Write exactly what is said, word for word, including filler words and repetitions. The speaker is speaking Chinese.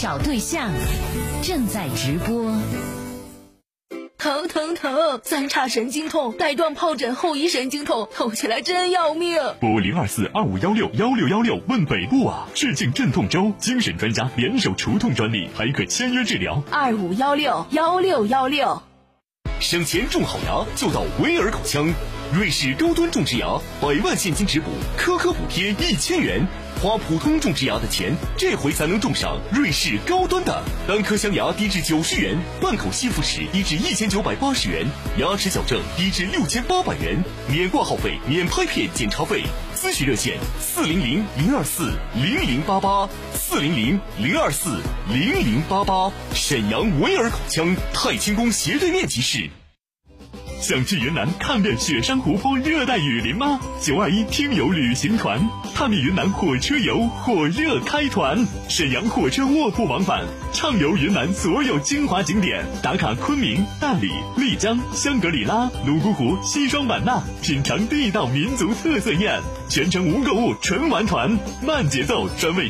找对象正在直播。 疼疼疼！三叉神经痛，带状疱疹后遗神经痛，痛起来真要命。 拨零二四二五幺六幺六幺六问北部啊！致敬镇痛周，精神专家联手除痛专利，还可签约治疗。 二五幺六幺六幺六。 省钱种好牙就到维尔口腔，瑞士高端种植牙，百万现金质补，颗颗补贴一千元。花普通种植牙的钱，这回才能种上瑞士高端的。单颗镶牙低至九十元，半口吸附石低至一千九百八十元，牙齿矫正低至六千八百元，免挂号费，免拍片检查费。咨询热线：四零零零二四零零八八，四零零零二四零零八八。沈阳维尔口腔太清宫斜对面集市。 想去云南看遍雪山湖泊、热带雨林吗？九二一听友旅行团，探秘云南火车游火热开团，沈阳火车卧铺往返，畅游云南所有精华景点，打卡昆明、大理、丽江、香格里拉、泸沽湖、西双版纳，品尝地道民族特色宴，全程无购物纯玩团，慢节奏专为